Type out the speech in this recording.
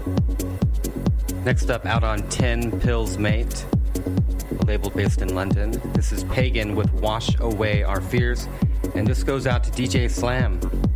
Next up, out on 10 Pills Mate, a label based in London. This is Pagan with Wash Away Our Fears, and this goes out to DJ Slam.